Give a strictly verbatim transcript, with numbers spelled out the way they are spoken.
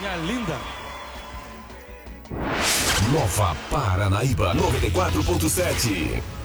Minha linda. Nova Paranaíba noventa e quatro ponto sete.